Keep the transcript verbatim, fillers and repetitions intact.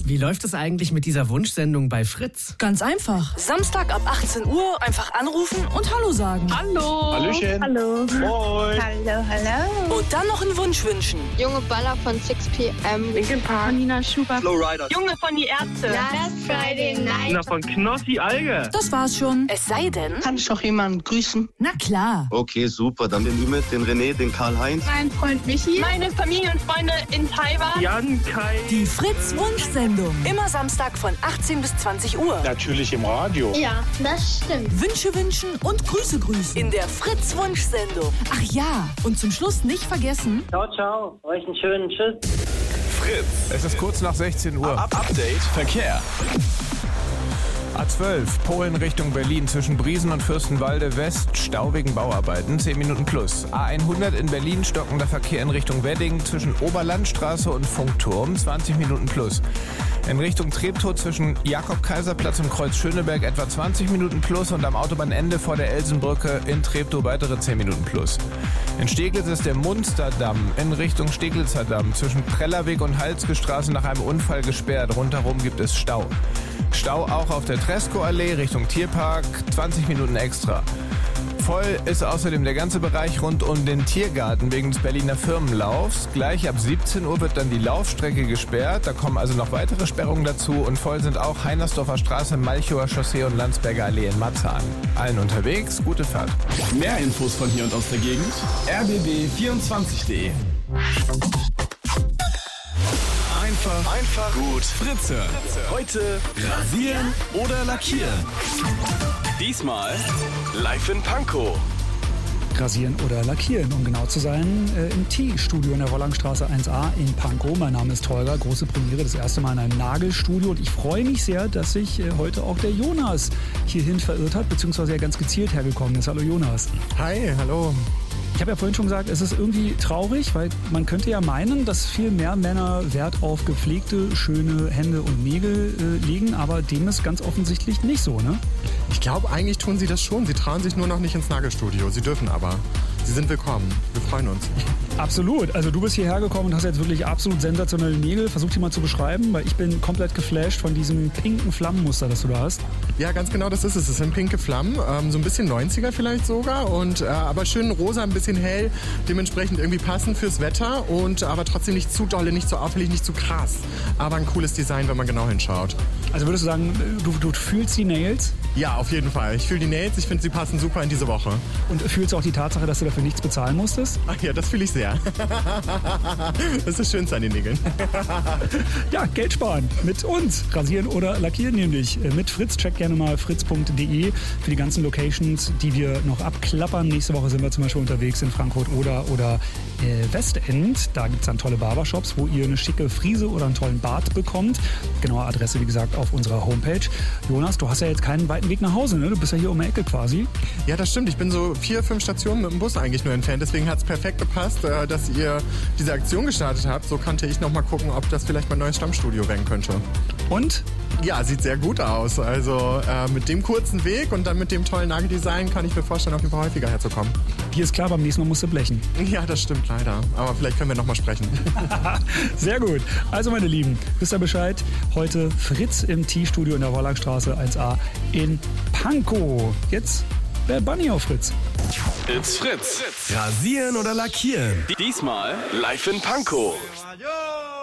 Wie läuft es eigentlich mit dieser Wunschsendung bei Fritz? Ganz einfach. Samstag ab achtzehn Uhr einfach anrufen und Hallo sagen. Hallo. Hallöchen. Hallo. Moin. Hallo, hallo. Und dann noch einen Wunsch wünschen. Junge Baller von six P M. Linkin Park. Nina Schubert. Flowrider. Junge von die Ärzte. Last Friday Night. Na, von Knossi Alge. Das war's schon. Es sei denn... Kann ich noch jemanden grüßen? Na klar. Okay, super. Dann den Ümit, den René, den Karl-Heinz. Mein Freund Michi. Meine Familie und Freunde in Taiwan. Jan, Kai. Die Fritz-Wunschsendung. Immer Samstag von achtzehn bis zwanzig Uhr. Natürlich im Radio. Ja, das stimmt. Wünsche wünschen und Grüße grüßen. In der Fritz-Wunschsendung. Ach ja, und zum Schluss nicht vergessen... Ciao, ciao. Euch einen schönen Tschüss. Fritz. Es ist kurz nach sechzehn Uhr. Up Update Verkehr. A zwölf, Polen Richtung Berlin zwischen Briesen und Fürstenwalde West, Stau wegen Bauarbeiten, zehn Minuten plus. A hundert in Berlin, stockender Verkehr in Richtung Wedding zwischen Oberlandstraße und Funkturm, zwanzig Minuten plus. In Richtung Treptow zwischen Jakob-Kaiser-Platz und Kreuz Schöneberg etwa zwanzig Minuten plus und am Autobahnende vor der Elsenbrücke in Treptow weitere zehn Minuten plus. In Steglitz ist der Munsterdamm in Richtung Steglitzer Damm zwischen Prellerweg und Halsgestraße nach einem Unfall gesperrt. Rundherum gibt es Stau. Stau auch auf der Tresco-Allee Richtung Tierpark, zwanzig Minuten extra. Voll ist außerdem der ganze Bereich rund um den Tiergarten wegen des Berliner Firmenlaufs. Gleich ab siebzehn Uhr wird dann die Laufstrecke gesperrt. Da kommen also noch weitere Sperrungen dazu. Und voll sind auch Heinersdorfer Straße, Malchower Chaussee und Landsberger Allee in Marzahn. Allen unterwegs, gute Fahrt. Mehr Infos von hier und aus der Gegend. r b b vierundzwanzig punkt de. Einfach, einfach gut. Fritze. Heute rasieren oder lackieren. Diesmal live in Pankow. Rasieren oder lackieren, um genau zu sein, äh, im T-Studio in der Wollangstraße eins a in Pankow. Mein Name ist Holger, große Premiere, das erste Mal in einem Nagelstudio und ich freue mich sehr, dass sich äh, heute auch der Jonas hierhin verirrt hat, beziehungsweise ja ganz gezielt hergekommen ist. Hallo Jonas. Hi, hallo. Ich habe ja vorhin schon gesagt, es ist irgendwie traurig, weil man könnte ja meinen, dass viel mehr Männer Wert auf gepflegte, schöne Hände und Nägel äh, legen, aber dem ist ganz offensichtlich nicht so, ne? Ich glaube, eigentlich tun sie das schon. Sie trauen sich nur noch nicht ins Nagelstudio. Sie dürfen aber. Sie sind willkommen. Wir freuen uns. Absolut. Also du bist hierher gekommen und hast jetzt wirklich absolut sensationelle Nägel. Versuch die mal zu beschreiben, weil ich bin komplett geflasht von diesem pinken Flammenmuster, das du da hast. Ja, ganz genau, das ist es. Es sind pinke Flammen, ähm, so ein bisschen neunziger vielleicht sogar, und äh, aber schön rosa, ein bisschen hell, dementsprechend irgendwie passend fürs Wetter und aber trotzdem nicht zu dolle, nicht zu auffällig, nicht zu krass. Aber ein cooles Design, wenn man genau hinschaut. Also würdest du sagen, du, du fühlst die Nails? Ja, auf jeden Fall. Ich fühle die Nails, ich finde, sie passen super in diese Woche. Und fühlst du auch die Tatsache, dass du dafür nichts bezahlen musstest? Ach ja, das fühle ich sehr. Das ist das Schönste an den Nägeln. Ja, Geld sparen mit uns. Rasieren oder lackieren nämlich. Mit Fritz. Check gerne mal fritz punkt de für die ganzen Locations, die wir noch abklappern. Nächste Woche sind wir zum Beispiel unterwegs in Frankfurt oder, oder äh, Westend. Da gibt es dann tolle Barbershops, wo ihr eine schicke Frise oder einen tollen Bart bekommt. Genaue Adresse, wie gesagt, auf unserer Homepage. Jonas, du hast ja jetzt keinen weiten Weg nach Hause, ne? Du bist ja hier um die Ecke quasi. Ja, das stimmt. Ich bin so vier, fünf Stationen mit dem Bus eigentlich nur entfernt. Deswegen hat es perfekt gepasst, dass ihr diese Aktion gestartet habt. So konnte ich noch mal gucken, ob das vielleicht mein neues Stammstudio werden könnte. Und? Ja, sieht sehr gut aus. Also äh, mit dem kurzen Weg und dann mit dem tollen Nageldesign kann ich mir vorstellen, auf jeden Fall häufiger herzukommen. Hier ist klar, beim nächsten Mal musst du blechen. Ja, das stimmt leider. Aber vielleicht können wir noch mal sprechen. Sehr gut. Also meine Lieben, wisst ihr Bescheid? Heute Fritz im T-Studio in der Wollangstraße eins a in Pankow. Jetzt der Bunny auf Fritz. It's Fritz. Rasieren oder lackieren. Diesmal live in Pankow.